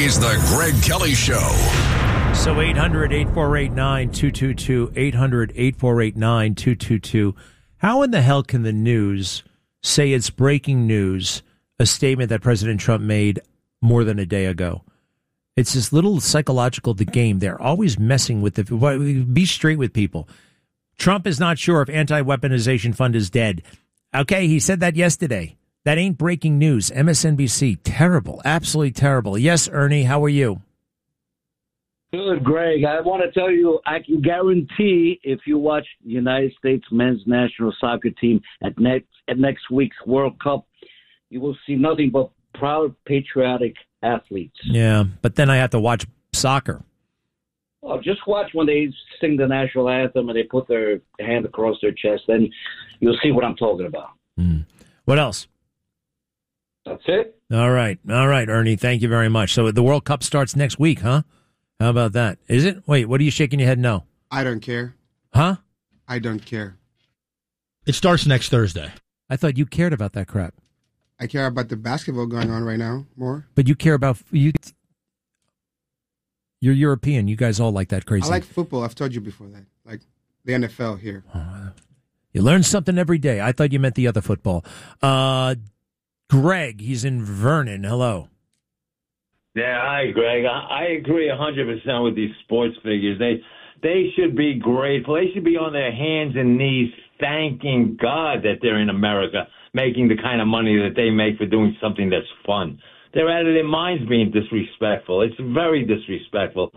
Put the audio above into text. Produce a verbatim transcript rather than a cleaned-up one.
is the Greg Kelly Show. So eight hundred, eight four eight, nine two two two, eight hundred, eight four eight, nine two two two. How in the hell can the news say it's breaking news, a statement that President Trump made more than a day ago? It's this little psychological the game. They're always messing with the... Be straight with people. Trump is not sure if anti-weaponization fund is dead. Okay, he said that yesterday. That ain't breaking news. M S N B C, terrible, absolutely terrible. Yes, Ernie, how are you? Good, Greg. I want to tell you, I can guarantee if you watch the United States men's national soccer team at next at next week's World Cup, you will see nothing but proud, patriotic athletes. Yeah, but then I have to watch soccer. Well, just watch when they sing the national anthem and they put their hand across their chest, then you'll see what I'm talking about. Mm. What else? That's it. All right. All right, Ernie. Thank you very much. So the World Cup starts next week, huh? How about that? Is it? Wait, what are you shaking your head no? I don't care. Huh? I don't care. It starts next Thursday. I thought you cared about that crap. I care about the basketball going on right now more. But you care about... you. You're European. You guys all like that crazy. I like football. I've told you before that. Like the N F L here. Oh, you learn something every day. I thought you meant the other football. Uh... Greg, he's in Vernon. Hello. Yeah, hi, Greg. I, I agree one hundred percent with these sports figures. They they should be grateful. They should be on their hands and knees thanking God that they're in America, making the kind of money that they make for doing something that's fun. They're out of their minds being disrespectful. It's very disrespectful.